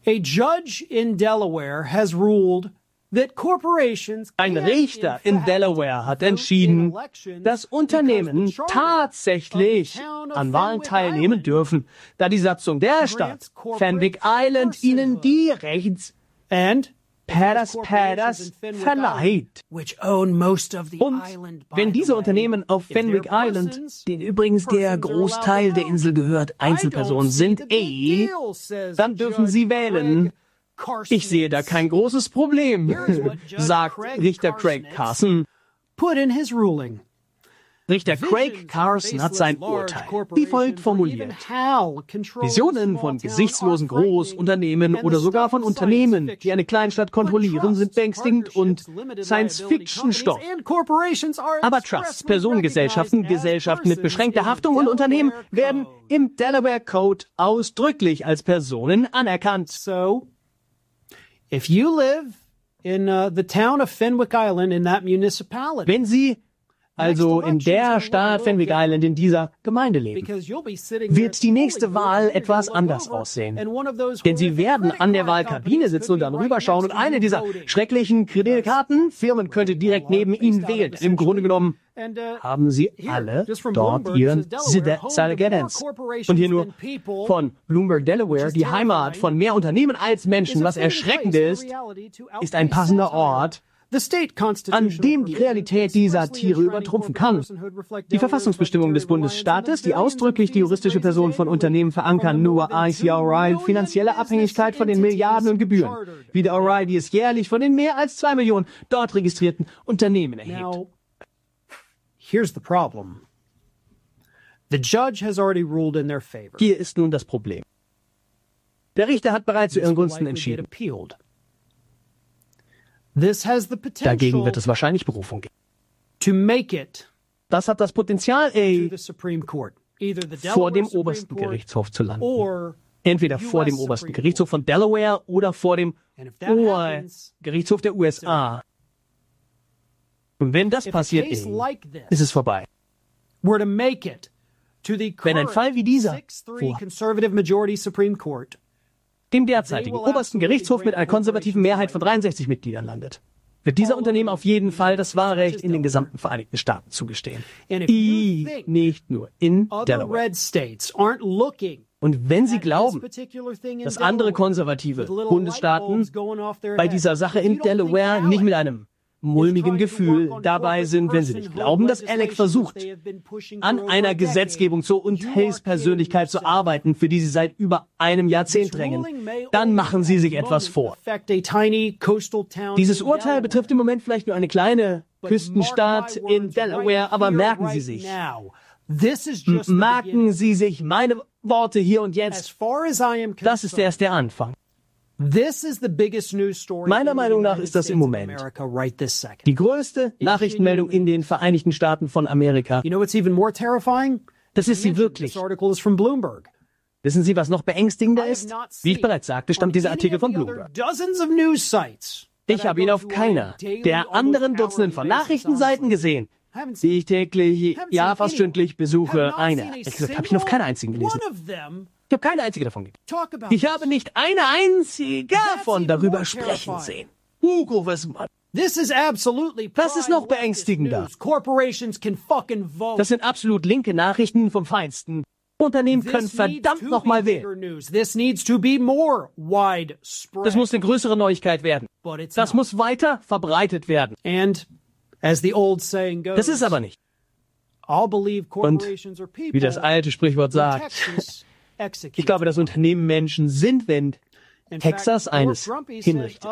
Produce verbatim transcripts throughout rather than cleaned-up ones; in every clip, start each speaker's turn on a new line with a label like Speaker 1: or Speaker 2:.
Speaker 1: A judge in Delaware has ruled that corporations
Speaker 2: Ein Richter in Delaware hat entschieden, dass Unternehmen tatsächlich an Wahlen teilnehmen dürfen, da die Satzung der Stadt Fenwick Island ihnen die Rechts
Speaker 1: and
Speaker 2: Padas Padas verleiht. Und wenn diese Unternehmen auf Fenwick Island, denen übrigens der Großteil der Insel gehört, Einzelpersonen sind, eh, dann dürfen sie wählen. Ich sehe da kein großes Problem, sagt Richter Craig Carson.
Speaker 1: Put in his ruling.
Speaker 2: Richter Craig Carson hat sein Urteil wie folgt formuliert. Visionen von gesichtslosen Großunternehmen oder sogar von Unternehmen, die eine Kleinstadt kontrollieren, sind beängstigend und Science-Fiction-Stoff. Aber Trusts, Personengesellschaften, Gesellschaften mit beschränkter Haftung und Unternehmen werden im Delaware Code ausdrücklich als Personen anerkannt.
Speaker 1: So, if you live in uh, the town of Fenwick Island in that municipality,
Speaker 2: wenn Sie also in der Stadt Fenwick Island, in dieser Gemeinde leben, wird die nächste Wahl etwas anders aussehen. Denn Sie werden an der Wahlkabine sitzen und dann rüberschauen und eine dieser schrecklichen Kreditkartenfirmen könnte direkt neben Ihnen wählen. Im Grunde genommen haben Sie alle dort Ihren Side-Guidance. Und hier nur von Bloomberg, Delaware, die Heimat von mehr Unternehmen als Menschen, was erschreckend ist, ist ein passender Ort, an dem die Realität die Satire übertrumpfen kann. Die Verfassungsbestimmungen des Bundesstaates, die ausdrücklich die juristische Person von Unternehmen verankern, nur I C R I finanzielle Abhängigkeit von den Milliarden und Gebühren, wie der R I, die es jährlich von den mehr als zwei Millionen dort registrierten Unternehmen erhebt.
Speaker 1: Here's the problem. The judge has already ruled in their favor.
Speaker 2: Hier ist nun das Problem. Der Richter hat bereits zu ihren Gunsten entschieden.
Speaker 1: This has the potential
Speaker 2: Dagegen wird es wahrscheinlich Berufung geben.
Speaker 1: to make it
Speaker 2: Das hat das Potenzial, ey,
Speaker 1: to the Supreme Court. Either the
Speaker 2: vor dem
Speaker 1: Delaware
Speaker 2: obersten
Speaker 1: Supreme Court
Speaker 2: Gerichtshof zu landen.
Speaker 1: or
Speaker 2: Entweder vor dem obersten Gerichtshof von Delaware oder vor dem Obergerichtshof der U S A. Und wenn das passiert, ey, ist es vorbei.
Speaker 1: were to make it to the
Speaker 2: Wenn ein Fall wie dieser
Speaker 1: six three
Speaker 2: vor
Speaker 1: conservative majority Supreme Court,
Speaker 2: dem derzeitigen obersten Gerichtshof mit einer konservativen Mehrheit von dreiundsechzig Mitgliedern landet, wird dieser Unternehmen auf jeden Fall das Wahlrecht in den gesamten Vereinigten Staaten zugestehen. I, nicht nur in
Speaker 1: other
Speaker 2: Delaware.
Speaker 1: red states aren't looking
Speaker 2: Und wenn Sie
Speaker 1: at
Speaker 2: glauben,
Speaker 1: this particular thing in
Speaker 2: dass andere
Speaker 1: Delaware
Speaker 2: konservative
Speaker 1: with little
Speaker 2: Bundesstaaten
Speaker 1: light bulbs going off their
Speaker 2: bei
Speaker 1: head,
Speaker 2: dieser Sache
Speaker 1: if you
Speaker 2: in
Speaker 1: don't think
Speaker 2: Delaware nicht mit
Speaker 1: Alec
Speaker 2: einem mulmigen Gefühl dabei sind, wenn sie nicht glauben, dass Alec versucht, an einer Gesetzgebung zur Unheilspersönlichkeit zu arbeiten, für die sie seit über einem Jahrzehnt drängen, dann machen sie sich etwas vor. Dieses Urteil betrifft im Moment vielleicht nur eine kleine Küstenstadt in Delaware, aber merken Sie sich, merken Sie sich meine Worte hier und jetzt, das ist erst der Anfang. Meiner Meinung nach ist das im Moment die größte Nachrichtenmeldung in den Vereinigten Staaten von Amerika. Das ist sie wirklich. Wissen Sie, was noch beängstigender ist? Wie ich bereits sagte, stammt dieser Artikel von Bloomberg. Ich habe ihn auf keiner der anderen Dutzenden von Nachrichtenseiten gesehen, die ich täglich, ja fast stündlich besuche. Eine. Ehrlich gesagt, habe ich ihn auf keiner einzigen gelesen. Ich habe keine einzige davon gelesen. Ich habe nicht eine einzige davon darüber sprechen sehen. Hugo, was Mann. Das ist noch beängstigender. Das sind absolut linke Nachrichten vom Feinsten. Unternehmen können verdammt nochmal wählen. Das muss eine größere Neuigkeit werden. Das muss weiter verbreitet werden. Das ist aber nicht. Und wie das alte Sprichwort sagt, ich glaube, dass Unternehmen Menschen sind, wenn Texas eines hinrichtet.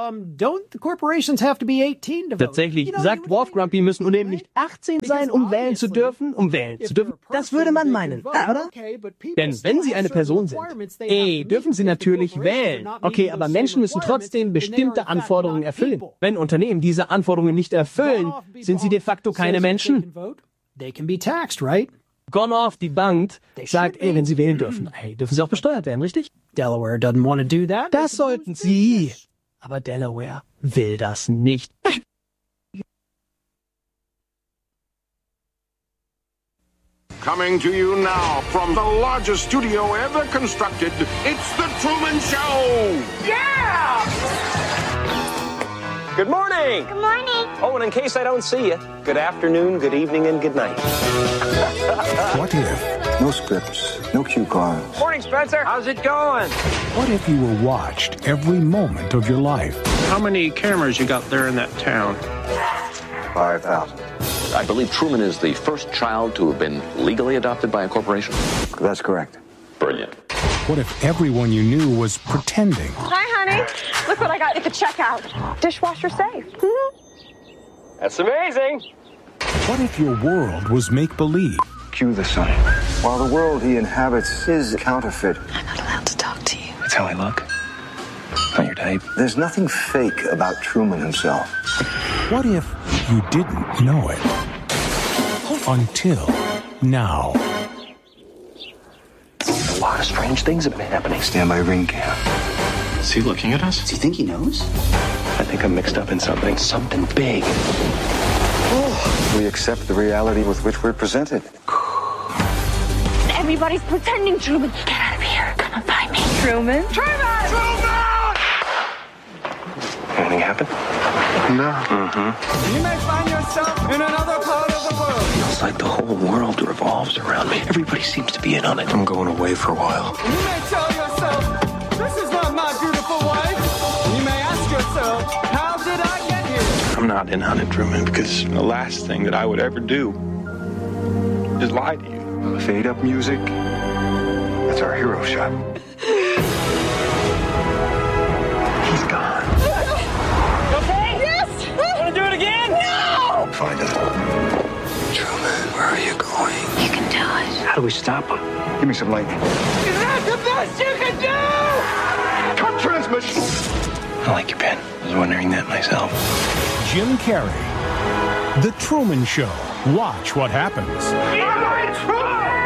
Speaker 2: Tatsächlich sagt Dwarf Grumpy, müssen Unternehmen nicht achtzehn sein, um wählen zu dürfen, um wählen zu dürfen. Das würde man meinen, oder? Denn wenn sie eine Person sind, ey, dürfen sie natürlich wählen. Okay, aber Menschen müssen trotzdem bestimmte Anforderungen erfüllen. Wenn Unternehmen diese Anforderungen nicht erfüllen, sind sie de facto keine Menschen. Gone off debunked sagt, ey, wenn sie wählen dürfen, ey, dürfen sie auch besteuert werden, richtig?
Speaker 1: Delaware doesn't want to do that.
Speaker 2: Das sollten sie. Aber Delaware will das nicht.
Speaker 3: Coming to you now from the largest studio ever constructed, it's The Truman Show!
Speaker 4: Yeah! Good morning!
Speaker 5: Good morning!
Speaker 4: Oh, and in case I don't see you, good afternoon, good evening, and good night.
Speaker 6: What if? No scripts, no cue cards.
Speaker 4: Morning, Spencer. How's it going?
Speaker 6: What if you were watched every moment of your life?
Speaker 7: How many cameras you got there in that town?
Speaker 6: Five thousand.
Speaker 8: I believe Truman is the first child to have been legally adopted by a corporation.
Speaker 6: That's correct.
Speaker 8: Brilliant.
Speaker 6: What if everyone you knew was pretending?
Speaker 5: Hi, honey. Look what I got at the checkout. Dishwasher safe.
Speaker 4: That's amazing.
Speaker 6: What if your world was make-believe?
Speaker 9: Cue the sun. While the world he inhabits is counterfeit.
Speaker 5: I'm not allowed to talk to you.
Speaker 9: That's how I look. Not your type. There's nothing fake about Truman himself.
Speaker 6: What if you didn't know it? Until now.
Speaker 9: A lot of strange things have been happening. Stand by ring cam.
Speaker 7: Is he looking at us?
Speaker 10: Does he think he knows?
Speaker 9: I think I'm mixed up in something. Something big. Oh. We accept the reality with which we're presented.
Speaker 5: Everybody's pretending, Truman. Get out of here. Come and find me. Truman? Truman!
Speaker 3: Truman!
Speaker 9: Anything happen?
Speaker 3: No.
Speaker 9: Mm-hmm.
Speaker 11: You may find yourself in another part of the world.
Speaker 9: Feels like the whole world revolves around me. Everybody seems to be in on it. I'm going away for a while.
Speaker 11: You may tell yourself, this is not my beautiful wife. You may ask yourself, how did I get here?
Speaker 7: I'm not in on it, Truman, because the last thing that I would ever do is lie to you.
Speaker 9: Fade up music. That's our hero shot. He's gone.
Speaker 5: Okay? Yes!
Speaker 4: Want to do it again?
Speaker 5: No!
Speaker 9: Find us. Truman, where are you going?
Speaker 5: You can do it.
Speaker 9: How do we stop him? Give me some lightning.
Speaker 11: Is that the best you can do?
Speaker 9: Cut transmission! I like your pen. I was wondering that myself.
Speaker 6: Jim Carrey. The Truman Show. Watch what happens.
Speaker 11: You're my Truman!